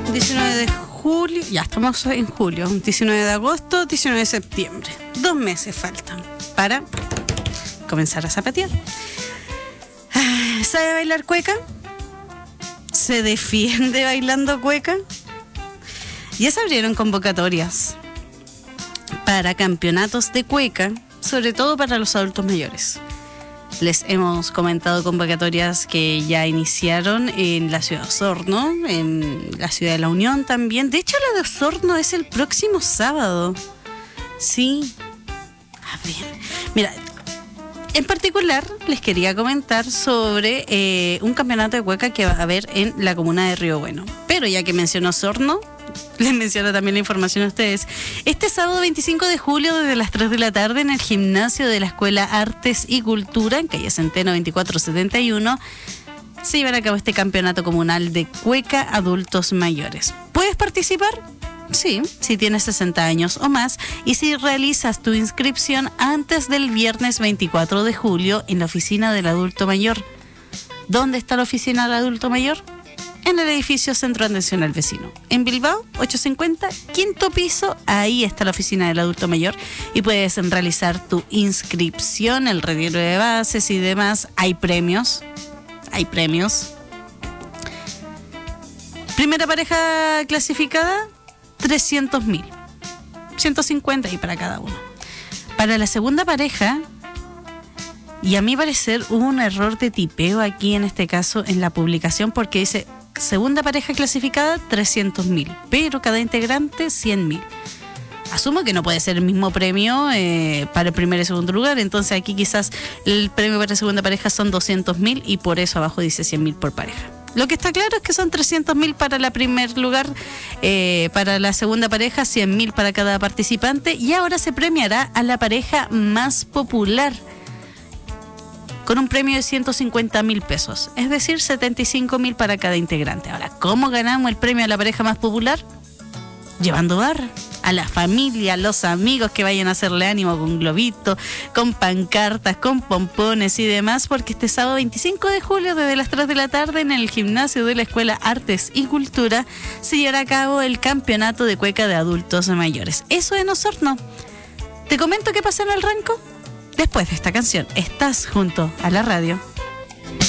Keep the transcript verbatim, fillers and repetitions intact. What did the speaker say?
diecinueve de julio, ya estamos en julio, diecinueve de agosto, diecinueve de septiembre. Dos meses faltan para comenzar a zapatear. ¿Sabe bailar cueca? ¿Se defiende bailando cueca? Ya se abrieron convocatorias para campeonatos de cueca, sobre todo para los adultos mayores. Les hemos comentado convocatorias que ya iniciaron en la ciudad de Osorno, en la ciudad de La Unión también. De hecho, la de Osorno es el próximo sábado. Sí. A ver, mira, en particular les quería comentar sobre eh, un campeonato de cueca que va a haber en la comuna de Río Bueno. Pero ya que mencionó Osorno, les menciono también la información a ustedes. Este sábado veinticinco de julio, desde las tres de la tarde, en el gimnasio de la Escuela Artes y Cultura, en calle Centeno veinticuatro setenta y uno, se llevará a cabo este campeonato comunal de cueca adultos mayores. ¿Puedes participar? Sí, si tienes sesenta años o más y si realizas tu inscripción antes del viernes veinticuatro de julio en la oficina del adulto mayor. ¿Dónde está la oficina del adulto mayor? En el edificio Centro de Atención al Vecino. En Bilbao, ochocientos cincuenta, quinto piso, ahí está la oficina del adulto mayor y puedes realizar tu inscripción, el retiro de bases y demás. Hay premios, hay premios. Primera pareja clasificada, trescientos mil, ciento cincuenta y para cada uno. Para la segunda pareja, y a mi parecer hubo un error de tipeo aquí en este caso en la publicación, porque dice segunda pareja clasificada trescientos mil, pero cada integrante cien mil. Asumo que no puede ser el mismo premio eh, para el primer y segundo lugar, entonces aquí quizás el premio para la segunda pareja son doscientos mil y por eso abajo dice cien mil por pareja. Lo que está claro es que son trescientos mil para el primer lugar, eh, para la segunda pareja cien mil para cada participante, y ahora se premiará a la pareja más popular con un premio de ciento cincuenta mil pesos, es decir, setenta y cinco mil para cada integrante. Ahora, ¿cómo ganamos el premio a la pareja más popular? Llevando barra a la familia, a los amigos que vayan a hacerle ánimo con globito, con pancartas, con pompones y demás, porque este sábado veinticinco de julio, desde las tres de la tarde, en el gimnasio de la Escuela Artes y Cultura, se llevará a cabo el campeonato de cueca de adultos mayores. Eso en Osorno. ¿Te comento qué pasa en el Ranco? Después de esta canción, estás junto a la radio.